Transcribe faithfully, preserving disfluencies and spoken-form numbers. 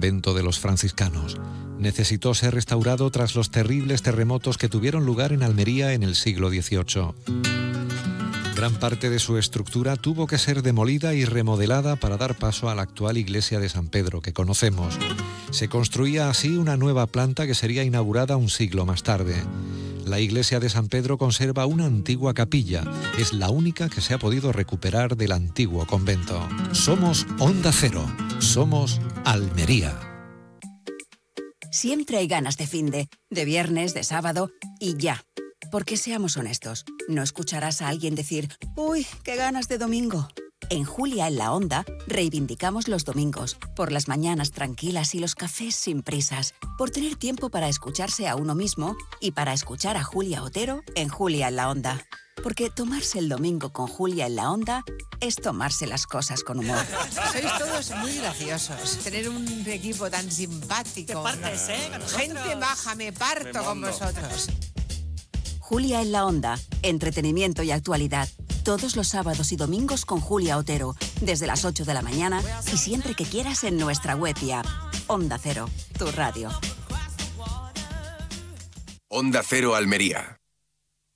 convento de los franciscanos. Necesitó ser restaurado tras los terribles terremotos que tuvieron lugar en Almería en el siglo dieciocho. Gran parte de su estructura tuvo que ser demolida y remodelada para dar paso a la actual iglesia de San Pedro que conocemos. Se construía así una nueva planta que sería inaugurada un siglo más tarde. La iglesia de San Pedro conserva una antigua capilla. Es la única que se ha podido recuperar del antiguo convento. Somos Onda Cero. Somos Almería. Siempre hay ganas de finde, de viernes, de sábado y ya. Porque seamos honestos, no escucharás a alguien decir «Uy, qué ganas de domingo». En Julia en la Onda reivindicamos los domingos, por las mañanas tranquilas y los cafés sin prisas, por tener tiempo para escucharse a uno mismo y para escuchar a Julia Otero en Julia en la Onda. Porque tomarse el domingo con Julia en la Onda es tomarse las cosas con humor. Sois todos muy graciosos. Tener un equipo tan simpático. Te partes, ¿eh? Gente maja, me parto me con vosotros. Julia en la Onda, entretenimiento y actualidad. Todos los sábados y domingos con Julia Otero, desde las ocho de la mañana y siempre que quieras en nuestra web y app. Onda Cero, tu radio. Onda Cero Almería.